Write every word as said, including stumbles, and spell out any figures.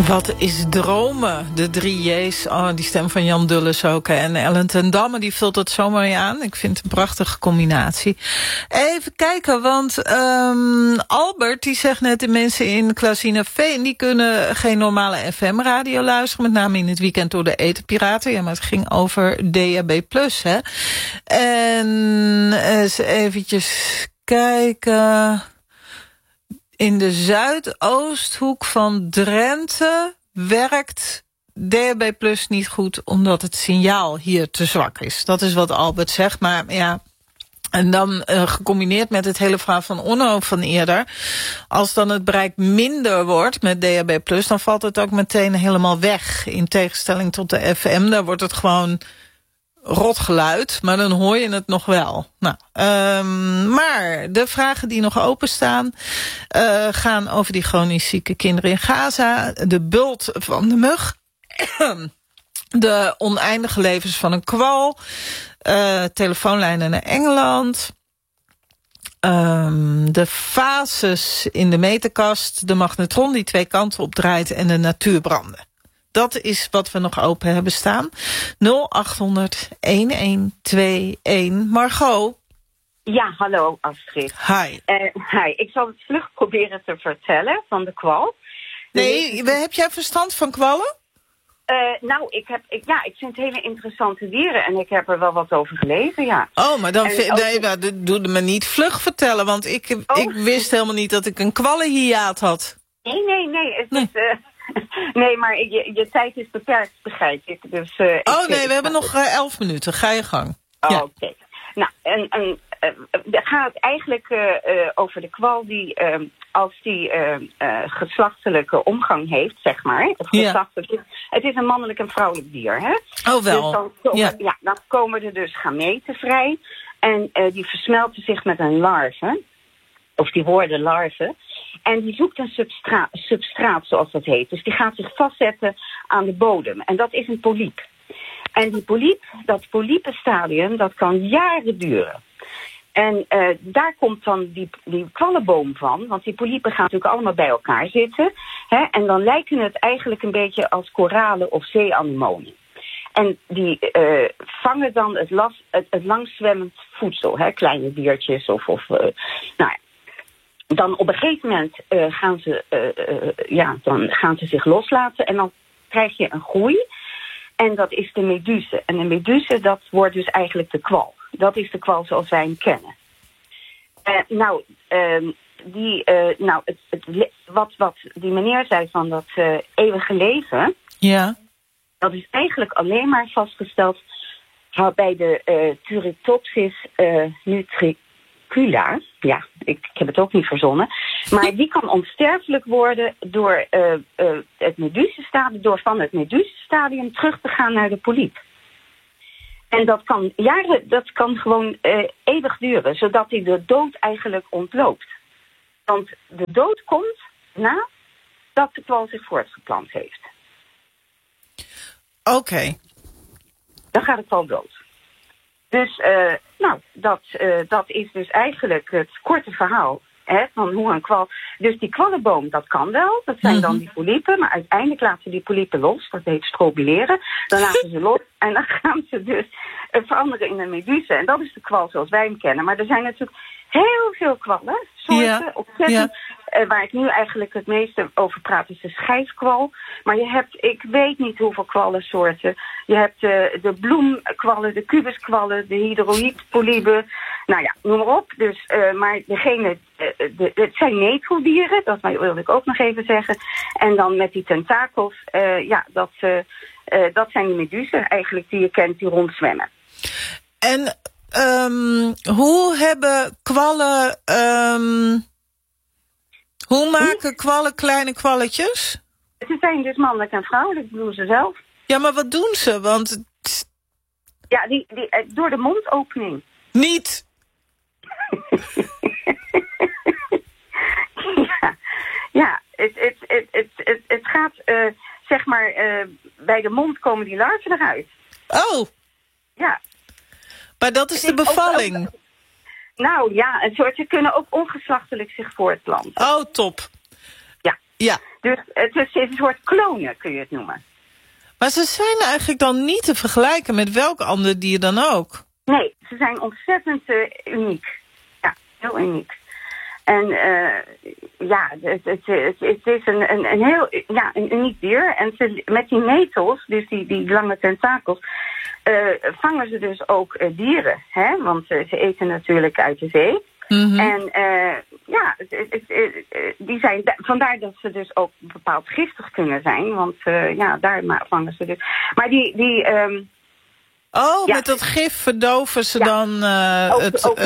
Wat is dromen? De drie J's. Oh, die stem van Jan Dulles ook. Hè. En Ellen ten Damme, die vult het zo mooi aan. Ik vind het een prachtige combinatie. Even kijken, want um, Albert, die zegt net... de mensen in Klazinaveen, die kunnen geen normale F M-radio luisteren. Met name in het weekend door de Etenpiraten. Ja, maar het ging over D A B plus, hè. En eens eventjes kijken... In de zuidoosthoek van Drenthe werkt D A B plus niet goed... omdat het signaal hier te zwak is. Dat is wat Albert zegt, maar ja... En dan uh, gecombineerd met het hele verhaal van Onno van eerder... als dan het bereik minder wordt met D A B plus... dan valt het ook meteen helemaal weg. In tegenstelling tot de F M, daar wordt het gewoon... rot geluid, maar dan hoor je het nog wel. Nou, um, maar de vragen die nog openstaan... Uh, gaan over die chronisch zieke kinderen in Gaza... de bult van de mug... de oneindige levens van een kwal... Uh, telefoonlijnen naar Engeland... Um, de fases in de meterkast... de magnetron die twee kanten opdraait... en de natuurbranden. Dat is wat we nog open hebben staan. nul acht honderd een een twee een. Margot? Ja, hallo Astrid. Hi. Uh, hi. Ik zal het vlug proberen te vertellen van de kwal. Nee, dus... heb jij verstand van kwallen? Uh, nou, ik, heb, ik, ja, ik vind hele interessante dieren en ik heb er wel wat over gelezen, ja. Oh, maar dan vind, ook... nee, maar doe me niet vlug vertellen, want ik, oh. ik wist helemaal niet dat ik een kwallenhiaat had. Nee, nee, nee. Het nee. is... Uh... Nee, maar je, je tijd is beperkt, begrijp ik. Dus, uh, oh ik, nee, ik, we hebben nog uh, elf minuten. Ga je gang. Oh, ja. Oké. Okay. Nou, en, en uh, dan gaat het eigenlijk uh, uh, over de kwal die, uh, als die uh, uh, geslachtelijke omgang heeft, zeg maar. Het, geslachtelijk, ja. Het is een mannelijk en vrouwelijk dier, hè? Oh wel. Dus dan komen, ja. Ja, dan komen er dus gameten vrij. En uh, die versmelten zich met een larve. Of die worden larven. En die zoekt een substra- substraat, zoals dat heet. Dus die gaat zich vastzetten aan de bodem. En dat is een polyp. En die polyp, dat polypenstadium, dat kan jaren duren. En uh, daar komt dan die, die kwallenboom van. Want die polypen gaan natuurlijk allemaal bij elkaar zitten. Hè, en dan lijken het eigenlijk een beetje als koralen of zeeanemonen. En die uh, vangen dan het, las, het, het langszwemmend voedsel. Hè, kleine diertjes of... of uh, nou ja. Dan op een gegeven moment uh, gaan, ze, uh, uh, ja, dan gaan ze zich loslaten en dan krijg je een groei. En dat is de meduse. En de meduse, dat wordt dus eigenlijk de kwal. Dat is de kwal zoals wij hem kennen. Uh, nou, uh, die, uh, nou het, het, wat, wat die meneer zei van dat uh, eeuwige leven... Ja. Dat is eigenlijk alleen maar vastgesteld bij de uh, Turritopsis uh, nutricula. Cula, ja, ik, ik heb het ook niet verzonnen. Maar die kan onsterfelijk worden door, uh, uh, het medusestadium, door van het medusestadium terug te gaan naar de polyp. En dat kan jaren, dat kan gewoon uh, eeuwig duren, zodat hij de dood eigenlijk ontloopt. Want de dood komt nadat de kwal zich voortgeplant heeft. Oké. Okay. Dan gaat de kwal dood. Dus, uh, nou, dat, uh, dat is dus eigenlijk het korte verhaal, hè, van hoe een kwal... Dus die kwallenboom, dat kan wel, dat zijn mm-hmm. dan die polypen, maar uiteindelijk laten ze die polypen los, dat heet strobileren. Dan laten ze los en dan gaan ze dus uh, veranderen in een meduse. En dat is de kwal zoals wij hem kennen. Maar er zijn natuurlijk heel veel kwallen, soorten, ja. opzetten. Ja. Uh, waar ik nu eigenlijk het meeste over praat is de schijfkwal. Maar je hebt, ik weet niet hoeveel kwallensoorten. Je hebt uh, de bloemkwallen, de kubuskwallen, de hydroïdpolypen. Nou ja, noem maar op. Dus, uh, maar degene, uh, de, het zijn neteldieren, dat wilde ik ook nog even zeggen. En dan met die tentakels, uh, ja, dat, uh, uh, dat zijn de medusen eigenlijk die je kent die rondzwemmen. En um, hoe hebben kwallen... Um... Hoe maken kwallen kleine kwalletjes? Ze zijn dus mannelijk en vrouwelijk, dat doen ze zelf. Ja, maar wat doen ze? Want... Ja, die, die, door de mondopening. Niet! ja, ja het, het, het, het, het, het gaat, uh, zeg maar, uh, bij de mond komen die larven eruit. Oh! Ja. Maar dat is de bevalling. Ook, ook, nou ja, een soort, ze kunnen ook ongeslachtelijk zich voortplanten. Oh, top. Ja. Ja. Dus het is een soort klonen, kun je het noemen. Maar ze zijn eigenlijk dan niet te vergelijken met welk ander dier dan ook. Nee, ze zijn ontzettend uh, uniek. Ja, heel uniek. En uh, ja, het, het, het, het is een, een, een heel ja, een uniek dier. En ze, met die metels, dus die, die lange tentakels, uh, vangen ze dus ook uh, dieren. Hè? Want uh, ze eten natuurlijk uit de zee. Mm-hmm. En uh, ja, het, het, het, die zijn, vandaar dat ze dus ook bepaald giftig kunnen zijn. Want uh, ja, daar vangen ze dus. Maar die... die um, Oh, ja, met dat gif verdoven ze ja, dan uh, ook, het, ook